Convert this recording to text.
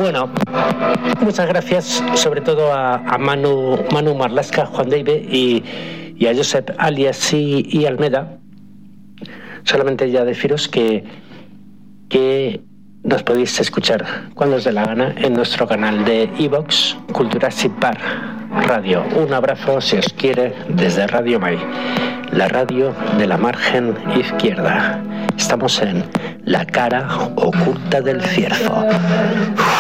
Bueno, muchas gracias sobre todo a Manu Marlasca, Juan Deive y a Josep Alias y Almeda. Solamente ya deciros que nos podéis escuchar cuando os dé la gana en nuestro canal de iVox, Cultura Sin Par Radio. Un abrazo, si os quiere, desde Radio Mai, la radio de la margen izquierda. Estamos en la cara oculta del Cierzo.